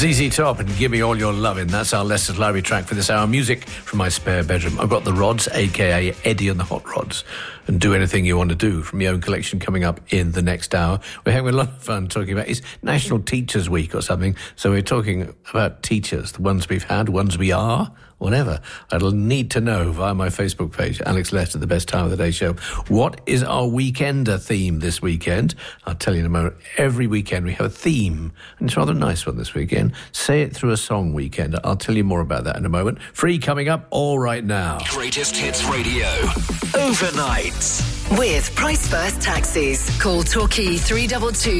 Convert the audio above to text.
ZZ Top and Give Me All Your Lovin'. That's our Leicester's Library track for this hour. Music from my spare bedroom. I've got the Rods, a.k.a. Eddie and the Hot Rods. And Do Anything You Want to Do from your own collection coming up in the next hour. We're having a lot of fun talking about it's National Teachers Week or something. So we're talking about teachers, the ones we've had, ones we are, whatever. I'll need to know via my Facebook page, Alex Lester, the Best Time of the Day show. What is our weekender theme this weekend? I'll tell you in a moment. Every weekend we have a theme, and it's a rather nice one this weekend. Say It Through a Song weekend. I'll tell you more about that in a moment. Free coming up all right now. Greatest Hits Radio. Overnight. With Price First Taxis. Call Torquay 322